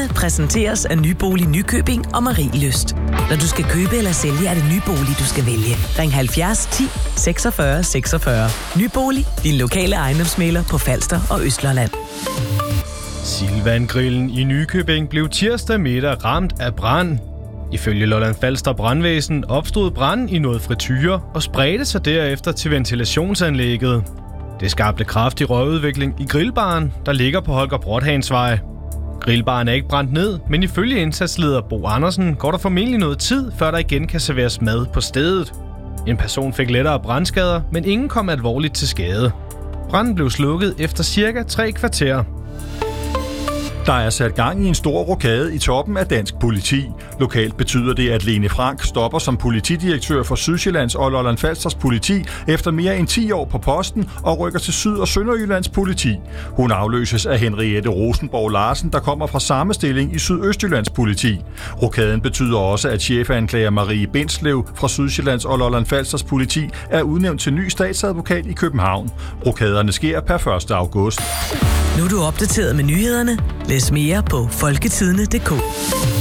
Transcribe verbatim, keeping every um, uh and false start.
Nyhederne præsenteres af Nybolig Nykøbing og Marielyst. Når du skal købe eller sælge, er det Nybolig, du skal vælge. Ring halvfjerds ti seksogfyrre seksogfyrre. Nybolig, din lokale ejendomsmægler på Falster og Østlandet. Silvan-grillen i Nykøbing blev tirsdag middag ramt af brand. Ifølge Lolland Falster Brandvæsen opstod branden i noget frityre og spredte sig derefter til ventilationsanlægget. Det skabte kraftig røgudvikling i grillbaren, der ligger på Holger Brothansvej. Grillbaren er ikke brændt ned, men ifølge indsatsleder Bo Andersen går der formentlig noget tid, før der igen kan serveres mad på stedet. En person fik lettere brandskader, men ingen kom alvorligt til skade. Branden blev slukket efter cirka tre kvarter. Der er sat gang i en stor rokade i toppen af dansk politi. Lokalt betyder det, at Lene Frank stopper som politidirektør for Sydsjællands og Lolland Falsters politi efter mere end ti år på posten og rykker til Syd- og Sønderjyllands politi. Hun afløses af Henriette Rosenborg Larsen, der kommer fra samme stilling i Sydøstjyllands politi. Rokaden betyder også, at chefanklager Marie Bindslev fra Sydsjællands og Lolland Falsters politi er udnævnt til ny statsadvokat i København. Rokaderne sker per første august. Nu er du opdateret med nyhederne. Læs mere på folketidene punktum d k.